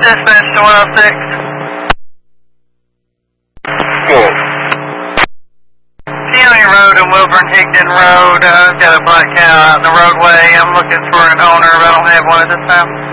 dispatch to 106. Cool. County Road and Wilburn Higdon Road. I've got a black cow out in the roadway. I'm looking for an owner, but I don't have one at this time.